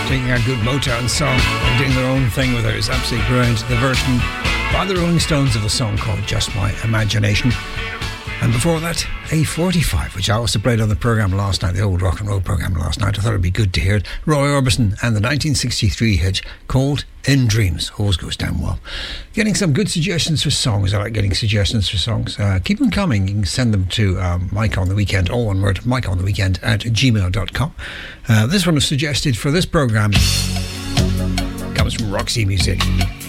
taking a good Motown song and doing their own thing with it. It's absolutely brilliant. The version by the Rolling Stones of a song called Just My Imagination. And before that, A45, which I also played on the programme last night, the old rock and roll programme last night. I thought it'd be good to hear it. Roy Orbison and the 1963 hit called In Dreams. Always goes down well. Getting some good suggestions for songs. I like getting suggestions for songs. Keep them coming. You can send them to Mike on the Weekend, all one word, Mike on the Weekend at gmail.com. This one was suggested for this programme. Comes from Roxy Music.